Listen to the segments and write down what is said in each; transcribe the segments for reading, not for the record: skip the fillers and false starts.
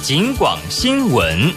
警广新闻。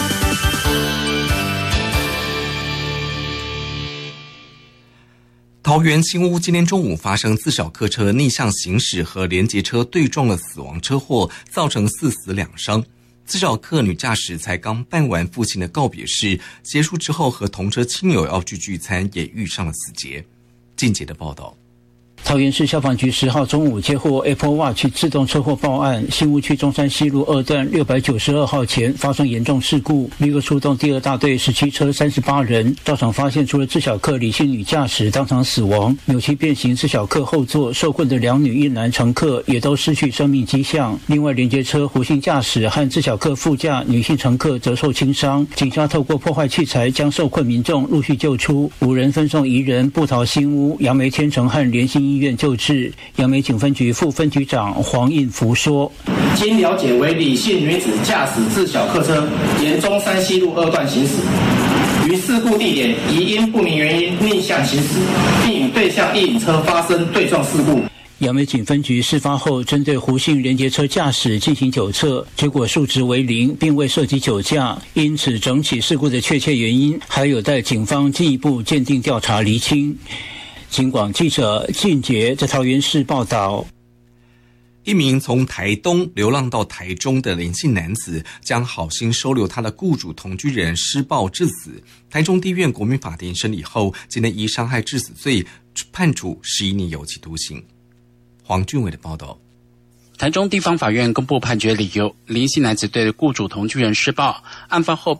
桃园新屋今天中午发生自小客车逆向行驶和连结车对撞的死亡车祸，造成4死2伤。自小客女驾驶才刚办完父亲的告别式，结束之后和同车亲友要去聚餐，也遇上了死劫。进节的报道。 桃园市消防局10号中午接获 Apple Watch 自动车祸报案，新屋区中山西路2段692号前发生严重事故，立刻出动第2大队17车38人到场，发现除了自小客李姓女驾驶当场死亡，扭曲变形自小客后座受困的2女1男乘客也都失去生命迹象。另外连接车胡姓驾驶和自小客副驾女性乘客则受轻伤，警察透过破坏器材将受困民众陆续救出，5人分送宜仁、布桃新屋、杨梅天成和联兴医院救治。杨梅警分局副分局长黄应福说：“ 经了解，为李姓女子驾驶自小客车沿中山西路2段行驶，于事故地点疑因不明原因逆向行驶，并与对向一引车发生对撞事故。” 杨梅警分局事发后，针对胡姓连结车驾驶进行酒测，结果数值为0，并未涉及酒驾，因此整起事故的确切原因还有待警方进一步鉴定调查厘清。警广记者靳杰在桃园市报道。 一名从台东流浪到台中的林姓男子，将好心收留他的雇主同居人施暴致死。台中地院国民法庭审理后，今天依伤害致死罪判处11年有期徒刑。黄俊伟的报道。 台中地方法院公布判决理由，林姓男子对雇主同居人施暴，案发后